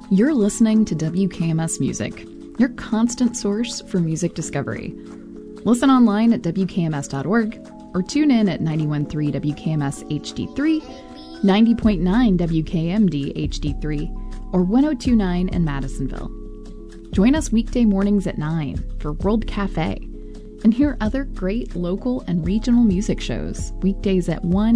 You're listening to WKMS Music, your constant source for music discovery. Listen online at WKMS.org or tune in at 91.3 WKMS HD3, 90.9 WKMD HD3, or 102.9 in Madisonville. Join us weekday mornings at 9 for World Cafe and hear other great local and regional music shows weekdays at 1